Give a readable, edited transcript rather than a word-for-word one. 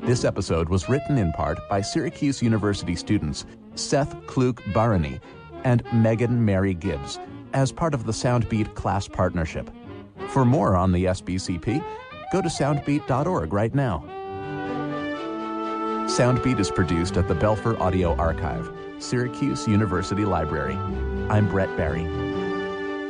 This episode was written in part by Syracuse University students Seth Klug Barani and Megan Mary Gibbs as part of the Soundbeat class partnership. For more on the SBCP, go to soundbeat.org right now. Soundbeat is produced at the Belfer Audio Archive, Syracuse University Library. I'm Brett Barry.